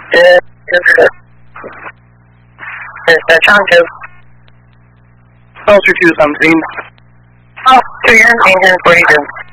Trying to. Closer to something. Oh, 2 years, engine, 42.